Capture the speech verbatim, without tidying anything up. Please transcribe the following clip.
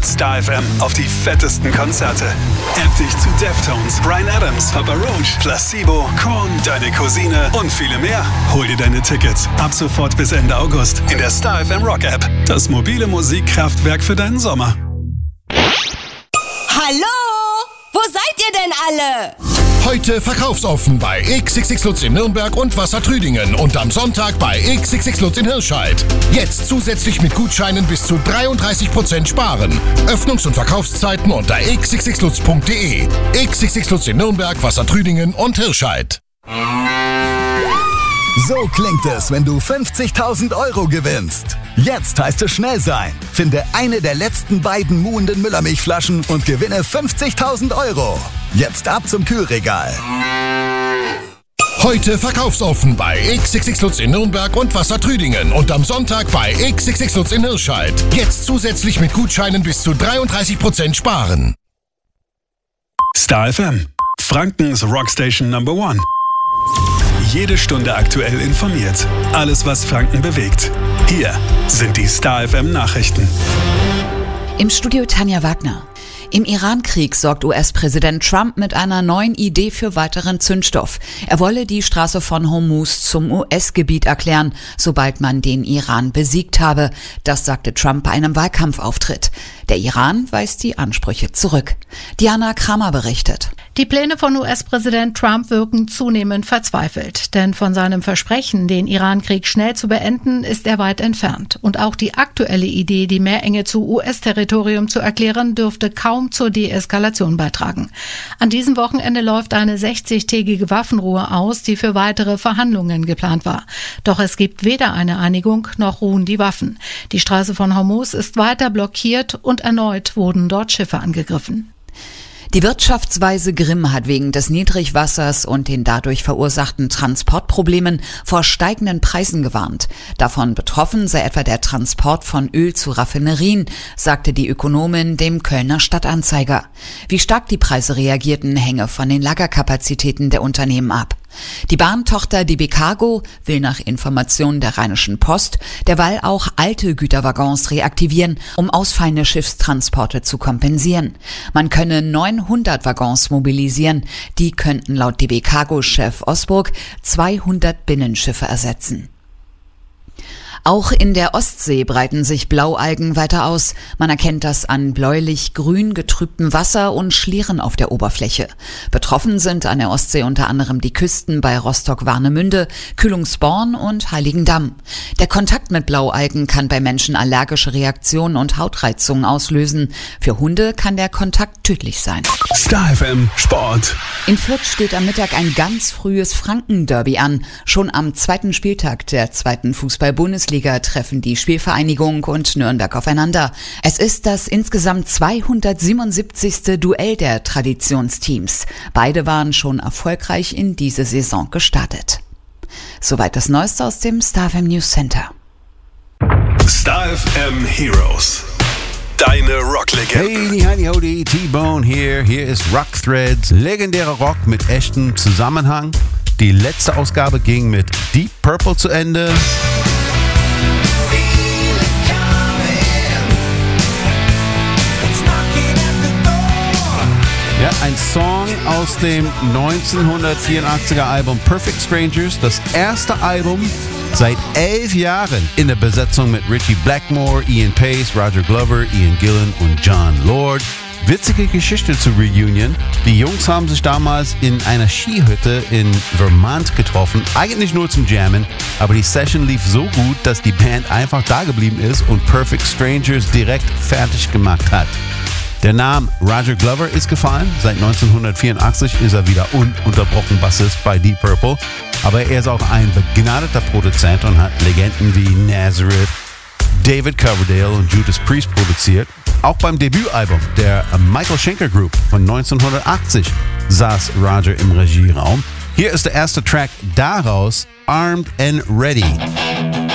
Star F M auf die fettesten Konzerte. App dich zu Deftones, Bryan Adams, Papa Roach, Placebo, Korn, Deine Cousine und viele mehr. Hol dir deine Tickets ab sofort bis Ende August in der Star F M Rock App. Das mobile Musikkraftwerk für deinen Sommer. Hallo? Wo seid ihr denn alle? Heute verkaufsoffen bei X X X Lutz in Nürnberg und Wassertrüdingen und am Sonntag bei X X X Lutz in Hirscheid. Jetzt zusätzlich mit Gutscheinen bis zu dreiunddreißig Prozent sparen. Öffnungs- und Verkaufszeiten unter x x x lutz punkt de. X X X Lutz in Nürnberg, Wassertrüdingen und Hirscheid. So klingt es, wenn du fünfzigtausend Euro gewinnst. Jetzt heißt es schnell sein. Finde eine der letzten beiden muhenden Müllermilchflaschen und gewinne fünfzigtausend Euro. Jetzt ab zum Kühlregal. Heute verkaufsoffen bei X X X Lutz in Nürnberg und Wassertrüdingen und am Sonntag bei X X X Lutz in Hirscheid. Jetzt zusätzlich mit Gutscheinen bis zu dreiunddreißig Prozent sparen. Star F M, Frankens Rockstation Number One. Jede Stunde aktuell informiert. Alles, was Franken bewegt. Hier sind die Star F M Nachrichten. Im Studio Tanja Wagner. Im Iran-Krieg sorgt U S-Präsident Trump mit einer neuen Idee für weiteren Zündstoff. Er wolle die Straße von Hormuz zum U S-Gebiet erklären, sobald man den Iran besiegt habe. Das sagte Trump bei einem Wahlkampfauftritt. Der Iran weist die Ansprüche zurück. Diana Kramer berichtet. Die Pläne von U S-Präsident Trump wirken zunehmend verzweifelt. Denn von seinem Versprechen, den Iran-Krieg schnell zu beenden, ist er weit entfernt. Und auch die aktuelle Idee, die Meerenge zu U S-Territorium zu erklären, dürfte kaum zur Deeskalation beitragen. An diesem Wochenende läuft eine sechzigtägige Waffenruhe aus, die für weitere Verhandlungen geplant war. Doch es gibt weder eine Einigung noch ruhen die Waffen. Die Straße von Hormuz ist weiter blockiert und erneut wurden dort Schiffe angegriffen. Die Wirtschaftsweise Grimm hat wegen des Niedrigwassers und den dadurch verursachten Transportproblemen vor steigenden Preisen gewarnt. Davon betroffen sei etwa der Transport von Öl zu Raffinerien, sagte die Ökonomin dem Kölner Stadtanzeiger. Wie stark die Preise reagierten, hänge von den Lagerkapazitäten der Unternehmen ab. Die Bahntochter D B Cargo will nach Informationen der Rheinischen Post derweil auch alte Güterwaggons reaktivieren, um ausfallende Schiffstransporte zu kompensieren. Man könne neunhundert Waggons mobilisieren. Die könnten laut D B Cargo-Chef Osburg zweihundert Binnenschiffe ersetzen. Auch in der Ostsee breiten sich Blaualgen weiter aus. Man erkennt das an bläulich-grün getrübtem Wasser und Schlieren auf der Oberfläche. Betroffen sind an der Ostsee unter anderem die Küsten bei Rostock-Warnemünde, Kühlungsborn und Heiligendamm. Der Kontakt mit Blaualgen kann bei Menschen allergische Reaktionen und Hautreizungen auslösen. Für Hunde kann der Kontakt tödlich sein. Star F M Sport. In Fürth steht am Mittag ein ganz frühes Franken-Derby an. Schon am zweiten Spieltag der zweiten Fußball-Bundesliga treffen die Spielvereinigung und Nürnberg aufeinander. Es ist das insgesamt zweihundertsiebenundsiebzigste Duell der Traditionsteams. Beide waren schon erfolgreich in diese Saison gestartet. Soweit das Neueste aus dem Star F M News Center. Star F M Heroes. Deine Rocklegende. Hey, honey, howdy, T-Bone hier. Hier ist Rock Threads. Legendärer Rock mit echtem Zusammenhang. Die letzte Ausgabe ging mit Deep Purple zu Ende. Ja, ein Song aus dem neunzehnhundertvierundachtziger Album Perfect Strangers. Das erste Album seit elf Jahren in der Besetzung mit Ritchie Blackmore, Ian Pace, Roger Glover, Ian Gillan und John Lord. Witzige Geschichte zur Reunion. Die Jungs haben sich damals in einer Skihütte in Vermont getroffen, eigentlich nur zum Jammen, aber die Session lief so gut, dass die Band einfach da geblieben ist und Perfect Strangers direkt fertig gemacht hat. Der Name Roger Glover ist gefallen. Seit neunzehnhundertvierundachtzig ist er wieder ununterbrochen Bassist bei Deep Purple. Aber er ist auch ein begnadeter Produzent und hat Legenden wie Nazareth, David Coverdale und Judas Priest produziert. Auch beim Debütalbum der Michael Schenker Group von neunzehnhundertachtzig saß Roger im Regieraum. Hier ist der erste Track daraus, Armed and Ready.